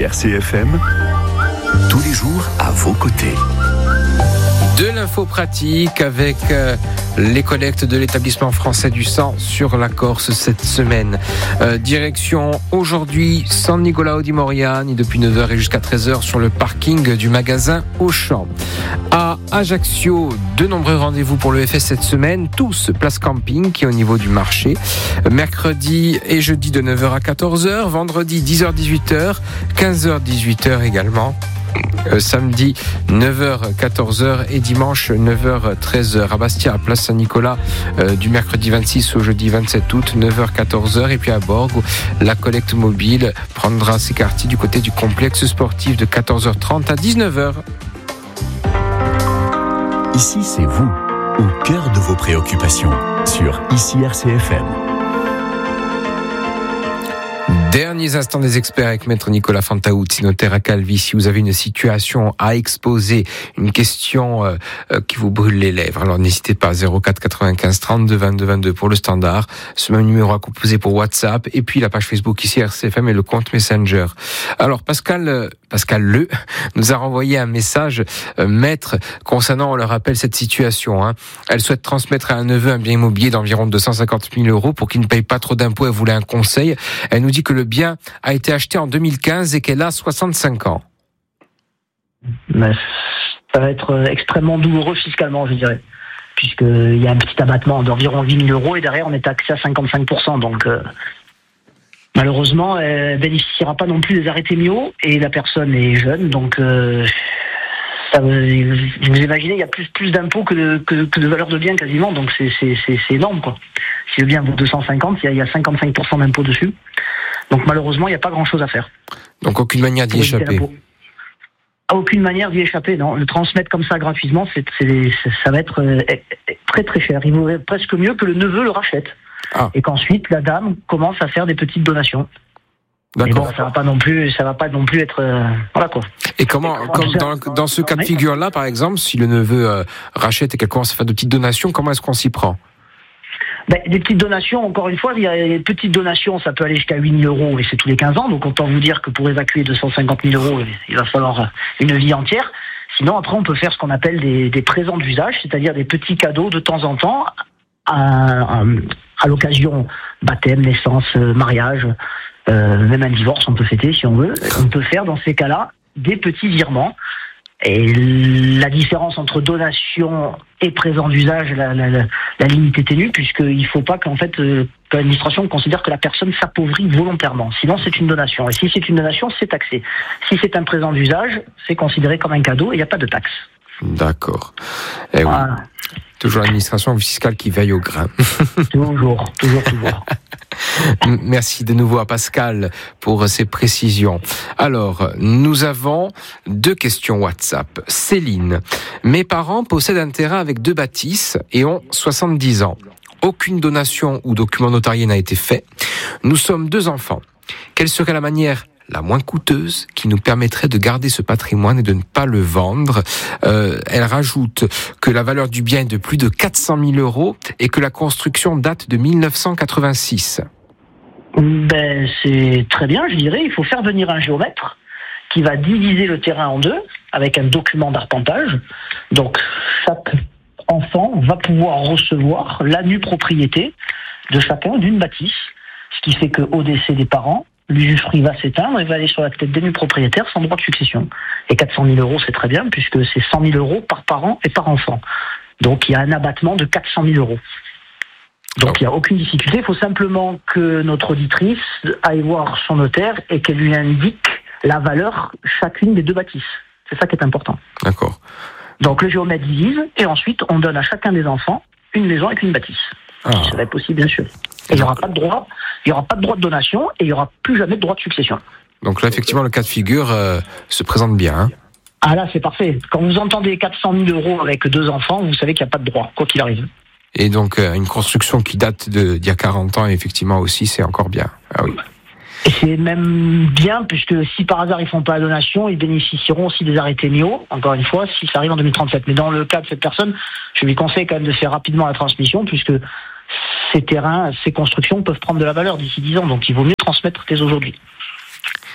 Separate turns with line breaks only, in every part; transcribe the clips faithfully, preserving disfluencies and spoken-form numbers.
R C F M, tous les jours à vos côtés.
De l'info pratique avec euh, les collectes de l'établissement français du sang sur la Corse cette semaine. Euh, direction aujourd'hui San Nicolao di Moriani depuis neuf heures et jusqu'à treize heures sur le parking du magasin Auchan. À Ajaccio, de nombreux rendez-vous pour le F S cette semaine, tous place camping qui est au niveau du marché. Mercredi et jeudi de neuf heures à quatorze heures, vendredi dix heures dix-huit heures, quinze heures dix-huit heures également. Euh, samedi neuf heures quatorze heures et dimanche neuf heures treize heures à Bastia, à place Saint-Nicolas, euh, du mercredi vingt-six au jeudi vingt-sept août, neuf heures quatorze heures, et puis à Borgo, la collecte mobile prendra ses quartiers du côté du complexe sportif de quatorze heures trente à dix-neuf heures.
Ici, c'est vous, au cœur de vos préoccupations, sur Ici R C F M.
Derniers instants des experts avec Maître Nicolas Fantaouzzi, notaire à Calvi. Si vous avez une situation à exposer, une question euh, euh, qui vous brûle les lèvres, alors n'hésitez pas, zéro quatre quatre-vingt-quinze trente-deux vingt-deux vingt-deux pour le standard, ce même numéro à composer pour WhatsApp, et puis la page Facebook ici R C F M et le compte Messenger. Alors Pascal, euh, Pascal Le nous a renvoyé un message, euh, Maître, concernant, on le rappelle, cette situation. Hein. Elle souhaite transmettre à un neveu un bien immobilier d'environ deux cent cinquante mille euros pour qu'il ne paye pas trop d'impôts. Elle voulait un conseil. Elle nous dit que le bien a été acheté en deux mille quinze et qu'elle a soixante-cinq ans.
Mais ça va être extrêmement douloureux fiscalement, je dirais, puisqu'il y a un petit abattement d'environ huit mille euros et derrière on est taxé à cinquante-cinq pour cent. Donc euh, malheureusement, elle ne bénéficiera pas non plus des arrêtés M I O et la personne est jeune. Donc euh, ça, vous imaginez, il y a plus, plus d'impôts que de, que, que de valeur de bien quasiment. Donc c'est, c'est, c'est, c'est énorme, quoi. Si le bien vaut deux cent cinquante, il y a, il y a cinquante-cinq pour cent d'impôts dessus. Donc malheureusement, il n'y a pas grand-chose à faire.
Donc aucune manière d'y échapper.
À aucune manière d'y échapper, non. Le transmettre comme ça gratuitement, c'est, c'est, ça va être euh, très très cher. Il vaudrait presque mieux que le neveu le rachète. Ah. Et qu'ensuite la dame commence à faire des petites donations.
D'accord.
Bon, ça va pas non plus, ça va pas non plus être euh, voilà quoi.
Et comment, et comment comme dans, dans ce cas de figure-là, par exemple, si le neveu euh, rachète et qu'elle commence à faire de petites donations, comment est-ce qu'on s'y prend?
Ben, des petites donations, encore une fois, il y a des petites donations, ça peut aller jusqu'à huit mille euros et c'est tous les quinze ans. Donc autant vous dire que pour évacuer deux cent cinquante mille euros, il va falloir une vie entière. Sinon, après, on peut faire ce qu'on appelle des, des présents d'usage, c'est-à-dire des petits cadeaux de temps en temps à, à, à l'occasion baptême, naissance, mariage, euh, même un divorce, on peut fêter si on veut. On peut faire dans ces cas-là des petits virements. Et la différence entre donation et présent d'usage, la, la, la, la limite est ténue, puisqu'il ne faut pas qu'en fait, euh, que l'administration considère que la personne s'appauvrit volontairement. Sinon, c'est une donation. Et si c'est une donation, c'est taxé. Si c'est un présent d'usage, c'est considéré comme un cadeau et il n'y a pas de taxe.
D'accord. Eh
voilà.
Oui. Toujours l'administration fiscale qui veille au grain.
Toujours, toujours, toujours.
Merci de nouveau à Pascal pour ces précisions. Alors, nous avons deux questions WhatsApp. Céline, mes parents possèdent un terrain avec deux bâtisses et ont soixante-dix ans. Aucune donation ou document notarié n'a été fait. Nous sommes deux enfants. Quelle serait la manière la moins coûteuse qui nous permettrait de garder ce patrimoine et de ne pas le vendre? euh, Elle rajoute que la valeur du bien est de plus de quatre cent mille euros et que la construction date de mille neuf cent quatre-vingt-six.
Ben, c'est très bien, je dirais. Il faut faire venir un géomètre qui va diviser le terrain en deux avec un document d'arpentage. Donc, chaque enfant va pouvoir recevoir la nue propriété de chacun d'une bâtisse, ce qui fait qu'au décès des parents, l'usufruit va s'éteindre et va aller sur la tête des nus propriétaires sans droit de succession. Et quatre cent mille euros, c'est très bien, puisque c'est cent mille euros par parent et par enfant. Donc, il y a un abattement de quatre cent mille euros. Donc, il n'y a aucune difficulté. Il faut simplement que notre auditrice aille voir son notaire et qu'elle lui indique la valeur chacune des deux bâtisses. C'est ça qui est important.
D'accord.
Donc, le géomètre divise et ensuite, on donne à chacun des enfants une maison avec une bâtisse. Ah. Si ça va être possible, bien sûr. Et il n'y aura pas de droit, il y aura pas de droit de donation et il n'y aura plus jamais de droit de succession.
Donc là, effectivement, le cas de figure euh, se présente bien. Hein.
Ah là, c'est parfait. Quand vous entendez quatre cent mille euros avec deux enfants, vous savez qu'il n'y a pas de droit, quoi qu'il arrive.
Et donc, euh, une construction qui date de, d'il y a quarante ans, effectivement aussi, c'est encore bien. Ah oui.
Et c'est même bien, puisque si par hasard ils font pas la donation, ils bénéficieront aussi des arrêtés M I O, encore une fois, si ça arrive en deux mille trente-sept. Mais dans le cas de cette personne, je lui conseille quand même de faire rapidement la transmission, puisque ces terrains, ces constructions peuvent prendre de la valeur d'ici dix ans, donc il vaut mieux transmettre dès aujourd'hui.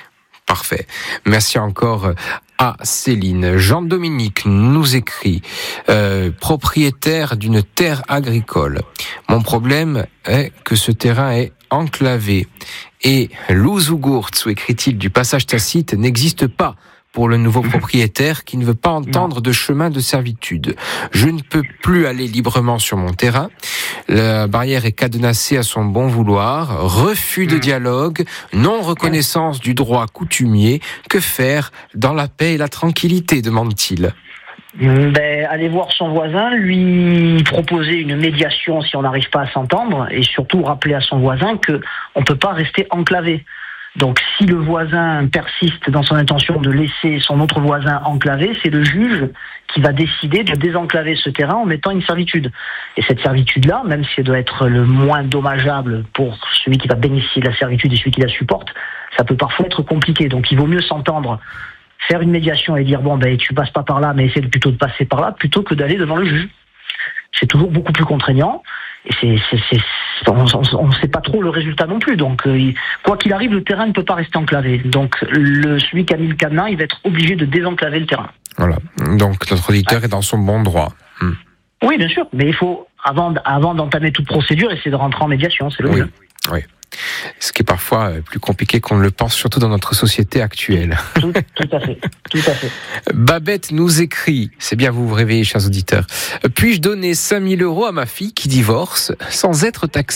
Parfait. Merci encore à Céline. Jean-Dominique nous écrit euh, propriétaire d'une terre agricole. Mon problème est que ce terrain est enclavé et l'usufruct, écrit-il, du passage tacite n'existe pas pour le nouveau propriétaire qui ne veut pas entendre de chemin de servitude. Je ne peux plus aller librement sur mon terrain. La barrière est cadenassée à son bon vouloir. Refus de dialogue, non-reconnaissance du droit coutumier. Que faire dans la paix et la tranquillité, demande-t-il.
Ben, aller voir son voisin, lui proposer une médiation si on n'arrive pas à s'entendre, et surtout rappeler à son voisin que on peut pas rester enclavé. Donc, si le voisin persiste dans son intention de laisser son autre voisin enclavé, c'est le juge qui va décider de désenclaver ce terrain en mettant une servitude. Et cette servitude-là, même si elle doit être le moins dommageable pour celui qui va bénéficier de la servitude et celui qui la supporte, ça peut parfois être compliqué. Donc, il vaut mieux s'entendre, faire une médiation et dire, bon, ben, tu passes pas par là, mais essaie plutôt de passer par là, plutôt que d'aller devant le juge. C'est toujours beaucoup plus contraignant. Et c'est, c'est, c'est, on ne sait pas trop le résultat non plus. Donc, euh, quoi qu'il arrive, le terrain ne peut pas rester enclavé. Donc, le, celui qui a mis le cadenas, il va être obligé de désenclaver le terrain.
Voilà. Donc, notre auditeur ah. est dans son bon droit. Hmm.
Oui, bien sûr. Mais il faut, avant, avant d'entamer toute procédure, essayer de rentrer en médiation. C'est le
oui.
mieux.
Oui. Ce qui est parfois plus compliqué qu'on ne le pense, surtout dans notre société actuelle.
Tout, tout à fait, tout à fait.
Babette nous écrit, c'est bien vous vous réveillez, chers auditeurs. Puis-je donner cinq mille euros à ma fille qui divorce sans être taxée ?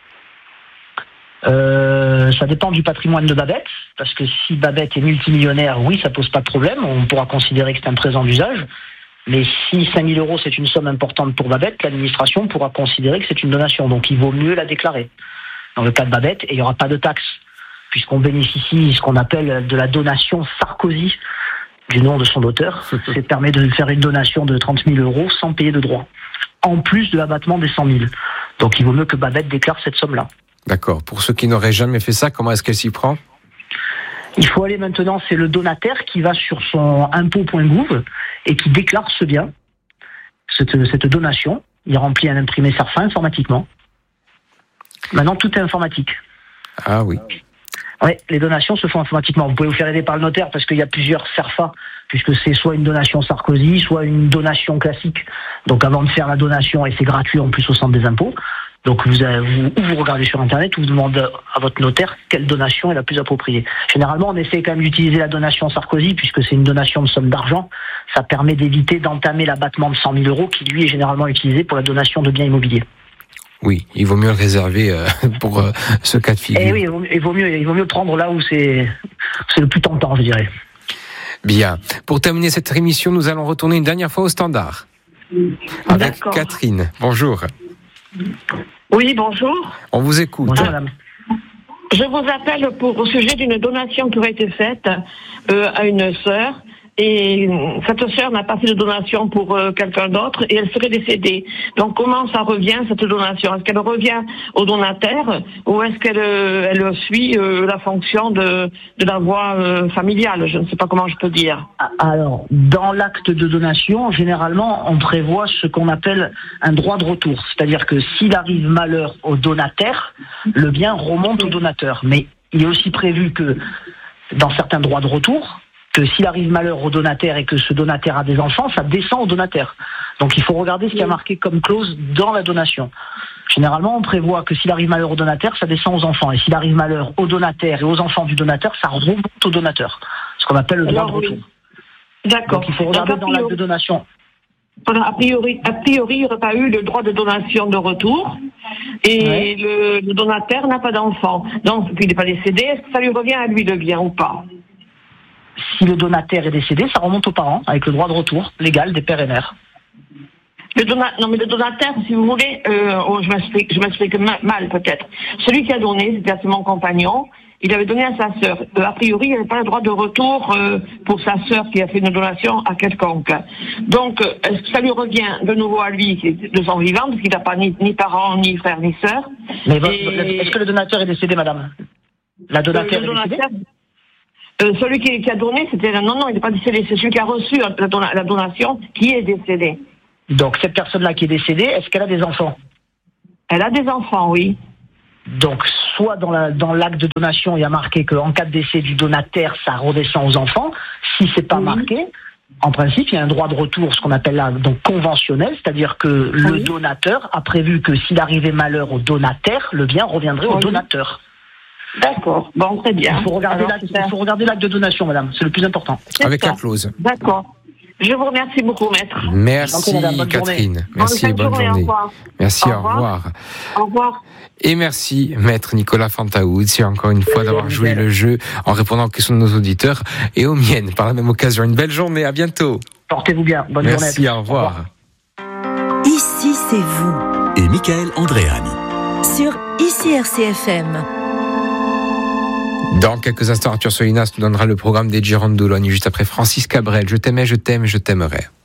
Euh, ça dépend du patrimoine de Babette, parce que si Babette est multimillionnaire, oui, ça pose pas de problème, on pourra considérer que c'est un présent d'usage. Mais si cinq mille euros c'est une somme importante pour Babette, l'administration pourra considérer que c'est une donation, donc il vaut mieux la déclarer. Dans le cas de Babette, et il n'y aura pas de taxe, puisqu'on bénéficie de ce qu'on appelle de la donation Sarkozy, du nom de son auteur. Ça permet de faire une donation de trente mille euros sans payer de droits, en plus de l'abattement des cent mille. Donc il vaut mieux que Babette déclare cette somme-là.
D'accord. Pour ceux qui n'auraient jamais fait ça, comment est-ce qu'elle s'y prend ?
Il faut aller maintenant, c'est le donataire qui va sur son impôt point gouv et qui déclare ce bien, cette, cette donation. Il remplit un imprimé SERFA informatiquement. Maintenant, tout est informatique.
Ah oui.
Oui, les donations se font informatiquement. Vous pouvez vous faire aider par le notaire parce qu'il y a plusieurs SERFA, puisque c'est soit une donation Sarkozy, soit une donation classique. Donc avant de faire la donation, et c'est gratuit en plus au centre des impôts, donc vous, avez, vous, ou vous regardez sur Internet, ou vous demandez à votre notaire quelle donation est la plus appropriée. Généralement, on essaie quand même d'utiliser la donation Sarkozy, puisque c'est une donation de somme d'argent. Ça permet d'éviter d'entamer l'abattement de cent mille euros, qui lui est généralement utilisé pour la donation de biens immobiliers.
Oui, il vaut mieux le réserver euh, pour euh, ce cas de figure.
Eh oui, il vaut, il vaut mieux, il vaut mieux prendre là où c'est, c'est le plus tentant, je dirais.
Bien. Pour terminer cette émission, nous allons retourner une dernière fois au standard. Avec D'accord. Catherine. Bonjour.
Oui, bonjour.
On vous écoute.
Bonjour, madame.
Je vous appelle pour au sujet d'une donation qui aurait été faite euh, à une sœur. Et cette sœur n'a pas fait de donation pour euh, quelqu'un d'autre et elle serait décédée. Donc comment ça revient cette donation ? Est-ce qu'elle revient au donataire ou est-ce qu'elle euh, elle suit euh, la fonction de, de la voie euh, familiale ? Je ne sais pas comment je peux dire.
Alors, dans l'acte de donation, généralement, on prévoit ce qu'on appelle un droit de retour. C'est-à-dire que s'il arrive malheur au donataire, le bien remonte au donateur. Mais il est aussi prévu que dans certains droits de retour, que s'il arrive malheur au donataire et que ce donataire a des enfants, ça descend au donataire. Donc il faut regarder ce qui est marqué comme clause dans la donation. Généralement, on prévoit que s'il arrive malheur au donataire, ça descend aux enfants. Et s'il arrive malheur au donataire et aux enfants du donateur, ça remonte au donateur. Ce qu'on appelle le droit Alors, de retour.
Oui. D'accord.
Donc il faut regarder Donc, dans l'acte de donation.
A priori, a priori, il n'y aurait pas eu le droit de donation de retour et ouais. le, le donataire n'a pas d'enfant. Donc, il n'est pas décédé. Est-ce que ça lui revient à lui le bien ou pas ?
Si le donataire est décédé, ça remonte aux parents avec le droit de retour légal des pères et mères.
Le dona... Non, mais le donataire, si vous voulez, euh, oh, je m'explique, je m'explique mal peut-être. Celui qui a donné, c'était mon compagnon. Il avait donné à sa sœur. Euh, a priori, il n'avait pas le droit de retour euh, pour sa sœur qui a fait une donation à quelconque. Donc, euh, est-ce que ça lui revient de nouveau à lui, de son vivant, parce qu'il n'a pas ni, ni parents, ni frères, ni sœurs.
Mais Et... est-ce que le donateur est décédé, madame ? La donateur euh, est décédée ?
Euh, celui qui, qui a donné, c'était non, non, il n'est pas décédé. C'est celui qui a reçu la, don- la donation qui est décédé.
Donc cette personne-là qui est décédée, est-ce qu'elle a des enfants ?
Elle a des enfants, oui.
Donc soit dans, la, dans l'acte de donation, il y a marqué qu'en cas de décès du donataire, ça redescend aux enfants. Si c'est pas oui. marqué, en principe, il y a un droit de retour, ce qu'on appelle là, donc conventionnel, c'est-à-dire que le oui. donateur a prévu que s'il arrivait malheur au donataire, le bien reviendrait oui. au donateur.
D'accord, bon, très bien.
Il faut regarder, l'acte, il faut regarder l'acte de donation, madame, c'est le plus important.
C'est
Avec
ça.
la clause.
D'accord. Je vous remercie beaucoup, maître.
Merci,
madame,
Catherine.
Journée.
Merci, bonne, bonne journée. journée.
Au revoir.
Merci, au revoir.
Au revoir. Au revoir.
Et merci, maître Nicolas Fantaoud, c'est encore une fois d'avoir joué le jeu en répondant aux questions de nos auditeurs et aux miennes par la même occasion. Une belle journée, à bientôt.
Portez-vous bien, bonne
merci,
journée.
Merci, au revoir.
Ici, c'est vous.
Et Michael Andréani.
Sur Ici R C F M.
Dans quelques instants, Arthur Solinas nous donnera le programme des Girondes d'Ologne, juste après Francis Cabrel. Je t'aimais, je t'aime, je t'aimerai.